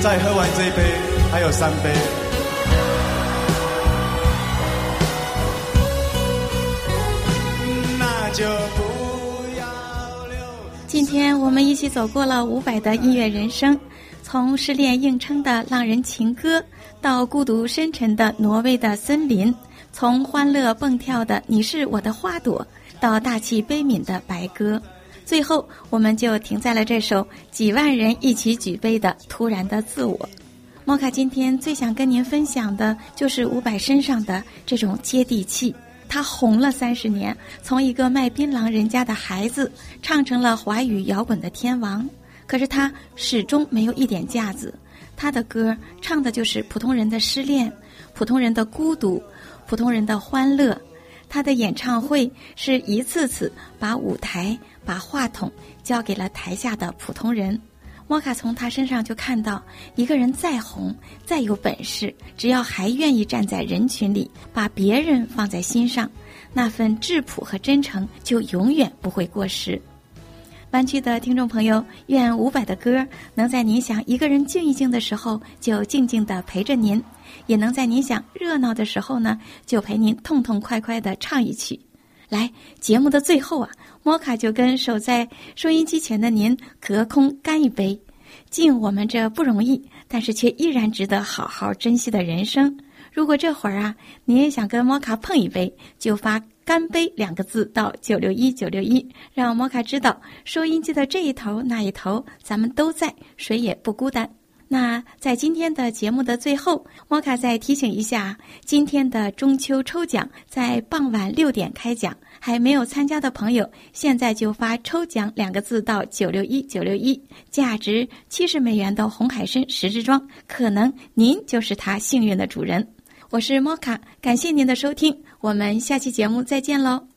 再喝完这一杯，还有3杯。那就不要留。 今天我们一起走过了伍佰的音乐人生，从失恋硬撑的浪人情歌，到孤独深沉的挪威的森林，从欢乐蹦跳的你是我的花朵，到大气悲悯的白鸽，最后我们就停在了这首几万人一起举杯的突然的自我。摩卡今天最想跟您分享的就是伍佰身上的这种接地气。他红了30年，从一个卖槟榔人家的孩子唱成了华语摇滚的天王，可是他始终没有一点架子。他的歌唱的就是普通人的失恋，普通人的孤独，普通人的欢乐。他的演唱会是一次次把舞台把话筒交给了台下的普通人。摩卡从他身上就看到，一个人再红再有本事，只要还愿意站在人群里把别人放在心上，那份质朴和真诚就永远不会过时。湾区的听众朋友，愿伍佰的歌能在您想一个人静一静的时候就静静地陪着您，也能在您想热闹的时候呢就陪您痛痛快快地唱一曲。来，节目的最后啊，摩卡就跟守在收音机前的您隔空干一杯，敬我们这不容易但是却依然值得好好珍惜的人生。如果这会儿啊你也想跟摩卡碰一杯，就发干杯2个字到961961，让摩卡知道收音机的这一头那一头咱们都在，谁也不孤单。那在今天的节目的最后，摩卡再提醒一下，今天的中秋抽奖在傍晚6点开奖，还没有参加的朋友现在就发抽奖2个字到961961，价值$70的红海参10支装，可能您就是它幸运的主人。我是摩卡，感谢您的收听，我们下期节目再见喽。